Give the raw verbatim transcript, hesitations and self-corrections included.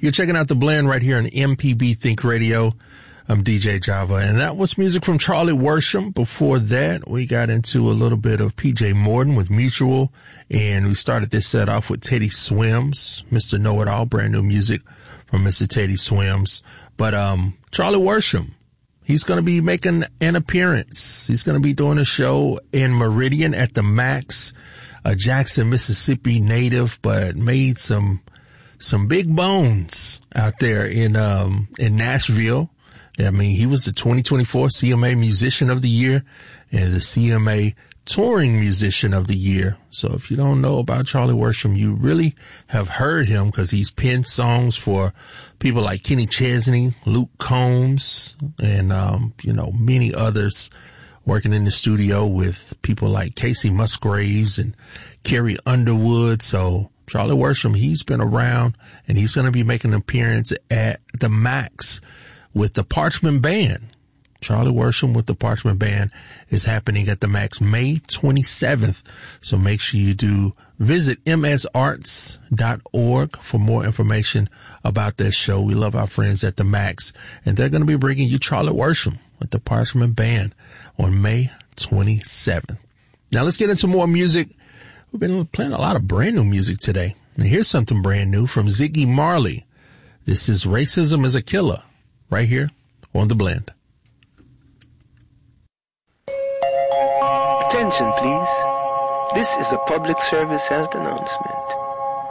You're checking out The Blend right here on M P B Think Radio. I'm D J Java, and that was music from Charlie Worsham. Before that, we got into a little bit of P J Morton with Mutual, and we started this set off with Teddy Swims, Mister Know-It-All, brand new music from Mister Teddy Swims. But um Charlie Worsham, he's going to be making an appearance. He's going to be doing a show in Meridian at the Max, a Jackson, Mississippi native, but made some some big bones out there in um in Nashville. I mean, he was the twenty twenty-four C M A Musician of the Year and the C M A Touring Musician of the Year. So if you don't know about Charlie Worsham, you really have heard him because he's penned songs for people like Kenny Chesney, Luke Combs, and, um, you know, many others, working in the studio with people like Casey Musgraves and Carrie Underwood. So Charlie Worsham, he's been around, and he's going to be making an appearance at the Max with the Parchment Band. Charlie Worsham with the Parchment Band is happening at the Max May twenty-seventh. So make sure you do visit m s arts dot org for more information about that show. We love our friends at the Max, and they're going to be bringing you Charlie Worsham with the Parchment Band on May twenty-seventh. Now let's get into more music. We've been playing a lot of brand new music today. And here's something brand new from Ziggy Marley. This is Racism is a Killer, right here on The Blend. Attention, please. This is a public service health announcement.